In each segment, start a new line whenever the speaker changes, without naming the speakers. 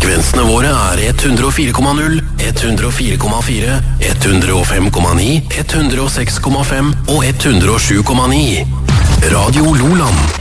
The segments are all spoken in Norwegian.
Frekvensene våre 104,0, 104,4, 105,9, 106,5 og 107,9. Radio Loland.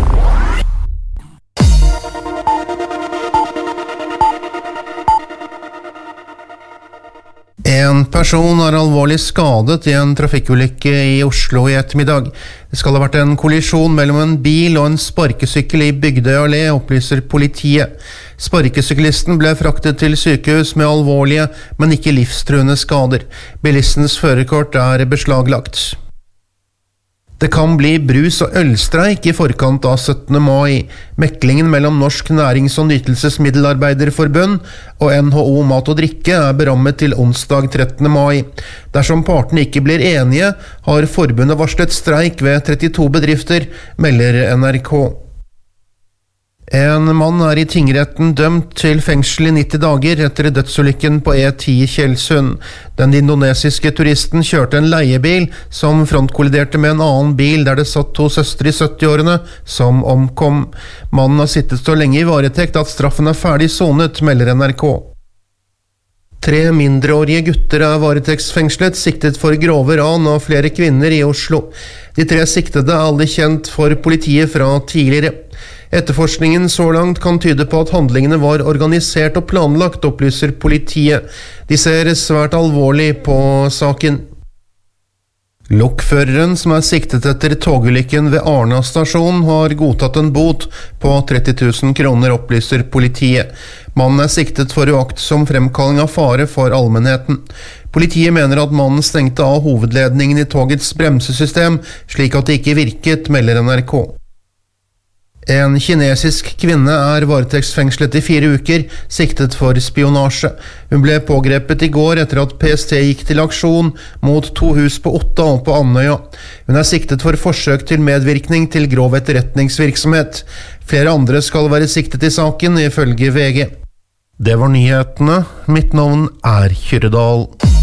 En person alvorlig skadet I en trafikkulykke I Oslo I ettermiddag. Det skal ha vært en kollisjon mellom en bil og en sparkesykkel I Bygdøy Allé, opplyser politiet. Sparkesyklisten ble fraktet til sykehus med alvorlige, men ikke livstruende skader. Bilistens førerkort beslaglagt. Det kan bli brus- og ølstreik I forkant av 17. mai. Meklingen mellom Norsk Nærings- og Nytelsesmiddelarbeiderforbund og NHO Mat og Drikke berammet til onsdag 13. mai. Dersom partene ikke blir enige, har forbundet varslet streik ved 32 bedrifter, melder NRK. En mann I tingretten dømt til fengsel I 90 dager etter dødsulykken på E10 Tjeldsund. Den indonesiske turisten kjørte en leiebil som frontkolliderte med en annen bil der det satt 2 søstre I 70-årene som omkom. Mannen har sittet så lenge I varetekt at straffen ferdig sonet, melder NRK. 3 mindreårige gutter varetektsfengslet, siktet for grove ran av flere kvinner I Oslo. De 3 siktede alle kjent for politiet fra tidligere. Etterforskningen så langt kan tyde på at handlingene var organisert og planlagt, opplyser politiet. De ser svært alvorlig på saken. Lokføreren som siktet etter togulykken ved Arna stasjon har godtatt en bot på 30 000 kroner, opplyser politiet. Mannen siktet for uaktsom fremkalling av fare for allmennheten. Politiet mener at mannen stengte av hovedledningen I togets bremsesystem, slik at det ikke virket, melder NRK. En kinesisk kvinne varetektsfengslet I 4 uker, siktet for spionasje. Hun ble pågrepet I går etter at PST gikk til aksjon mot 2 hus på Otta og på Andøya. Hun siktet for forsøk til medvirkning til grov etterretningsvirksomhet. Flere andre skal være siktet I saken, ifølge VG. Det var nyhetene. Mitt navn Kyrre Dahl.